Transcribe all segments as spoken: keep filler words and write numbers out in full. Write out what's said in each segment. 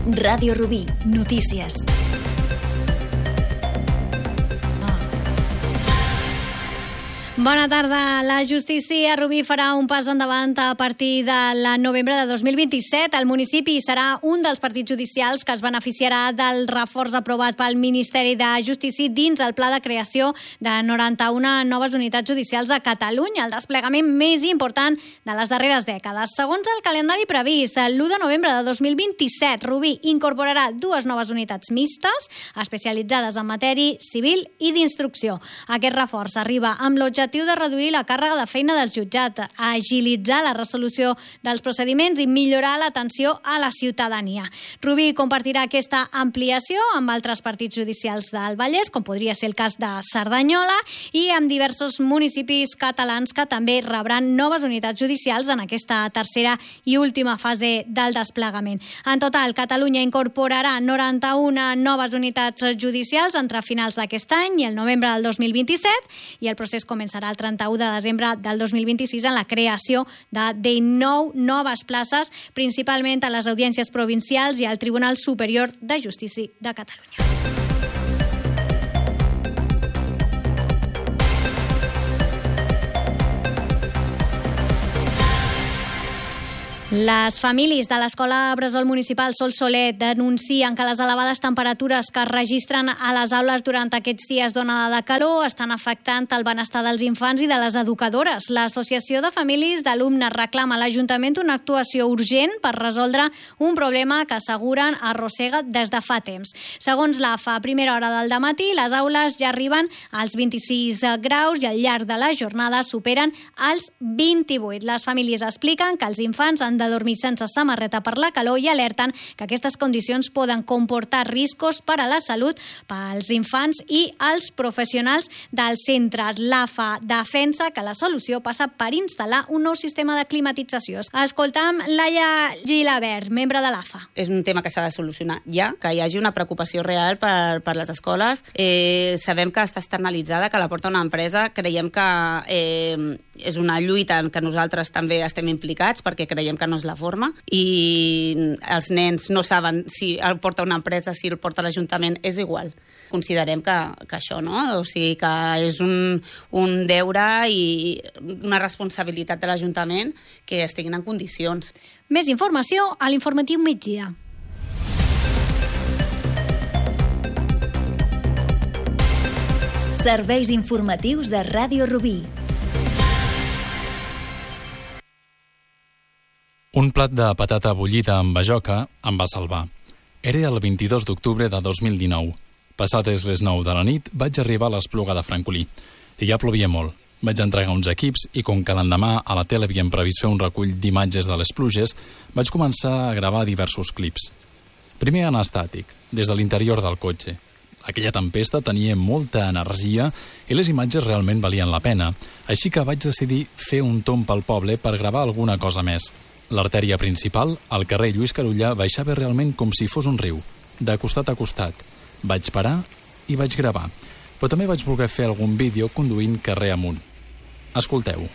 Ràdio Rubí, notícies. Bona tarda. La justícia a Rubí farà un pas endavant a partir del novembre de dos mil vint-i-set. El municipi serà un dels partits judicials que es beneficiarà del reforç aprovat pel Ministeri de Justícia dins el pla de creació de noranta-una noves unitats judicials a Catalunya, el desplegament més important de les darreres dècades. Segons el calendari previst, l'u de novembre de dos mil vint-i-set, Rubí incorporarà dues noves unitats mixtes especialitzades en matèria civil i d'instrucció. Aquest reforç arriba amb l'objectiu de reduir la càrrega de feina del jutjat, agilitzar la resolució dels procediments i millorar l'atenció a la ciutadania. Rubí compartirà aquesta ampliació amb altres partits judicials del Vallès, com podria ser el cas de Cerdanyola, i amb diversos municipis catalans que també rebran noves unitats judicials en aquesta tercera i última fase del desplegament. En total, Catalunya incorporarà noranta-una noves unitats judicials entre finals d'aquest any i el novembre del dos mil vint-i-set, i el procés començarà el trenta-u de desembre del dos mil vint-i-sis en la creació de dinou noves places, principalment a les audiències provincials i al Tribunal Superior de Justícia de Catalunya. Les famílies de l'Escola Bressol Municipal Sol Soler denuncien que les elevades temperatures que es registren a les aules durant aquests dies d'onada de calor estan afectant el benestar dels infants i de les educadores. L'Associació de Famílies d'Alumnes reclama a l'Ajuntament una actuació urgent per resoldre un problema que asseguren arrossega des de fa temps. Segons l'A F A, a primera hora del dematí, les aules ja arriben als vint-i-sis graus i al llarg de la jornada superen els vint-i-vuit. Les famílies expliquen que els infants han de dormir sense samarreta per la calor i alerten que aquestes condicions poden comportar riscos per a la salut pels infants i els professionals dels centres. L'A F A defensa que la solució passa per instal·lar un nou sistema de climatització. Escoltam Laia Gilabert, membre de l'A F A. És un tema que s'ha de solucionar ja, que hi hagi una preocupació real per, per les escoles. Eh, sabem que està externalitzada, que la porta una empresa. Creiem que eh, és una lluita en què nosaltres també estem implicats perquè creiem que no és la forma i els nens no saben si el porta una empresa, si el porta l'Ajuntament, és igual. Considerem que, que això, no? O sigui, que és un, un deure i una responsabilitat de l'Ajuntament que estiguin en condicions. Més informació a l'informatiu migdia. Serveis informatius de Ràdio Rubí. Un plat de patata bullida amb bajoca em va salvar. Era el vint-i-dos d'octubre de dos mil dinou. Passades les nou de la nit, vaig arribar a l'Espluga de Francolí. I ja plovia molt. Vaig entregar uns equips i, com que l'endemà a la tele havíem previst fer un recull d'imatges de les pluges, vaig començar a gravar diversos clips. Primer en estàtic, des de l'interior del cotxe. Aquella tempesta tenia molta energia i les imatges realment valien la pena, així que vaig decidir fer un tomb pel poble per gravar alguna cosa més. L'artèria principal, al carrer Lluís Carulla, baixava realment com si fos un riu, de costat a costat. Vaig parar i vaig gravar, però també vaig voler fer algun vídeo conduint carrer amunt. Escolteu.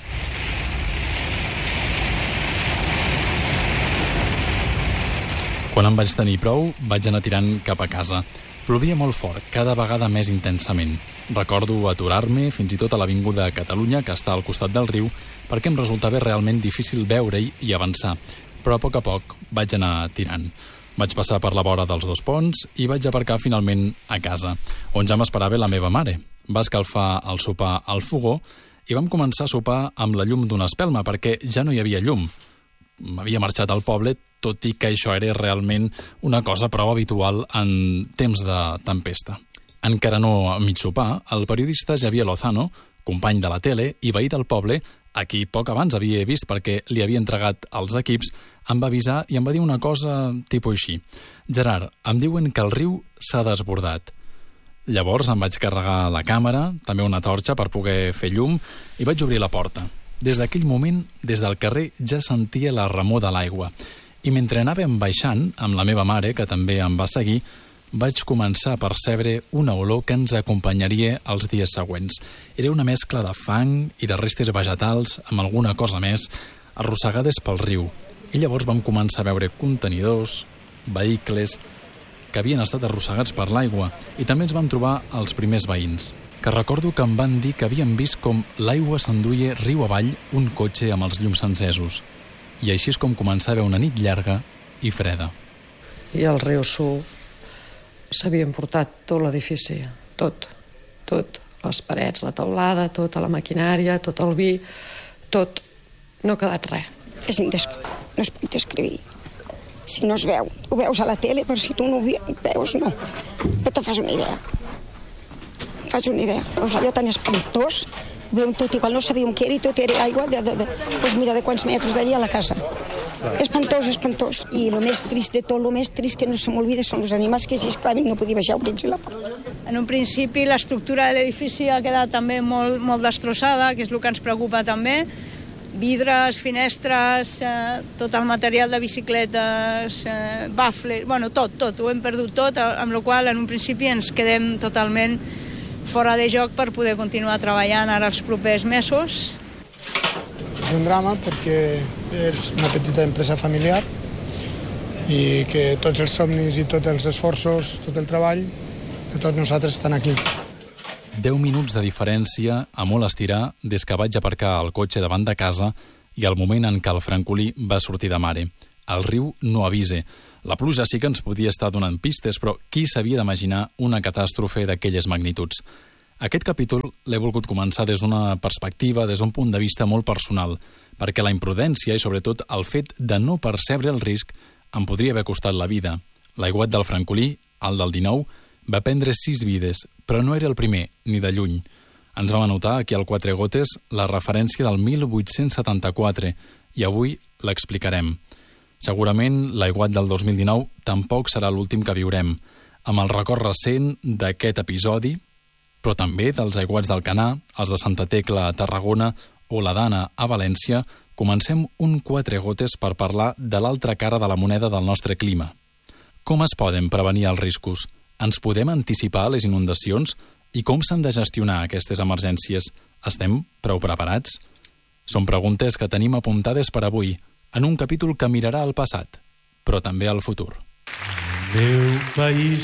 Quan em vaig tenir prou, vaig anar tirant cap a casa. Plovia molt fort, cada vegada més intensament. Recordo aturar-me fins i tot a l'Avinguda Catalunya, que està al costat del riu, perquè em resultava realment difícil veure-hi i avançar, però a poc a poc vaig anar tirant. Vaig passar per la vora dels dos ponts i vaig aparcar finalment a casa, on ja m'esperava la meva mare. Va escalfar el sopar al fogó i vam començar a sopar amb la llum d'una espelma, perquè ja no hi havia llum. M'havia marxat al poble, tot i que això era realment una cosa prou habitual en temps de tempesta. Encara no a mig sopar, el periodista Javier Lozano, company de la tele i veí del poble, a qui poc abans havia vist perquè li havia entregat els equips, em va avisar i em va dir una cosa tipus així. Gerard, em diuen que el riu s'ha desbordat. Llavors em vaig carregar la càmera, també una torxa per poder fer llum, i vaig obrir la porta. Des d'aquell moment, des del carrer, ja sentia la remor de l'aigua. I mentre anàvem baixant, amb la meva mare, que també em va seguir, vaig començar a percebre una olor que ens acompanyaria els dies següents. Era una mescla de fang i de restes vegetals amb alguna cosa més, arrossegades pel riu. I llavors vam començar a veure contenidors, vehicles que havien estat arrossegats per l'aigua, i també ens vam trobar els primers veïns, que recordo que em van dir que havien vist com l'aigua s'enduia riu avall un cotxe amb els llums encesos. I així és com començava una nit llarga i freda. I el riu Su s'havia emportat tot l'edifici, tot, tot, les parets, la teulada, tota la maquinària, tot el vi, tot. No ha quedat res. És indes... No es pot descriure. Si no es veu, ho veus a la tele, però si tu no ho veus, no. No te fas una idea. Fas una idea. Veus allò tan espantós, ho veiem tot, igual no sabíem què era i tot era aigua de, de, de, pues mira, de quants metres d'allà a la casa. Espantós, espantós. I el més trist de tot, el més trist que no se m'olvida són els animals que si esclaven no podia baixar a obrir-se la porta. En un principi l'estructura de l'edifici ha quedat també molt, molt destrossada, que és el que ens preocupa també. Vidres, finestres, eh, tot el material de bicicletes, eh, bafles, bueno, tot, tot, ho hem perdut tot, amb la qual en un principi ens quedem totalment fora de joc per poder continuar treballant ara els propers mesos. És un drama perquè és una petita empresa familiar i que tots els somnis i tots els esforços, tot el treball de tots nosaltres estan aquí. deu minuts de diferència a molt estirar des que vaig aparcar el cotxe davant de casa i el moment en què el francolí va sortir de mare. El riu no avise. La pluja sí que ens podia estar donant pistes, però qui s'havia d'imaginar una catàstrofe d'aquelles magnituds? Aquest capítol l'he volgut començar des d'una perspectiva, des d'un punt de vista molt personal, perquè la imprudència i sobretot el fet de no percebre el risc em podria haver costat la vida. L'aiguat del francolí, el del dinou, va prendre sis vides, però no era el primer, ni de lluny. Ens vam anotar aquí al Quatre Gotes la referència del mil vuit-cents setanta-quatre i avui l'explicarem. Segurament l'aiguat del dos mil dinou tampoc serà l'últim que viurem, amb el record recent d'aquest episodi, però també dels aiguats del Canà, els de Santa Tecla a Tarragona o la Dana a València. Comencem un Quatre Gotes per parlar de l'altra cara de la moneda del nostre clima. Com es poden prevenir els riscos? Ens podem anticipar a les inundacions? I com s'han de gestionar aquestes emergències? Estem prou preparats? Són preguntes que tenim apuntades per avui, en un capítol que mirarà al passat, però també al futur. Meu país